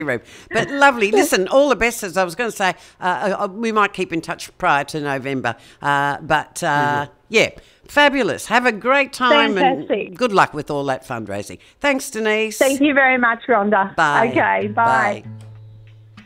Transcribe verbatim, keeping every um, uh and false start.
room. But lovely. Listen, all the best. As I was going to say, uh, uh, we might keep in touch prior to November. Uh, but uh, yeah, fabulous. Have a great time. Fantastic. And good luck with all that fundraising. Thanks, Denise. Thank you very much, Rhonda. Bye. Okay, bye. Bye.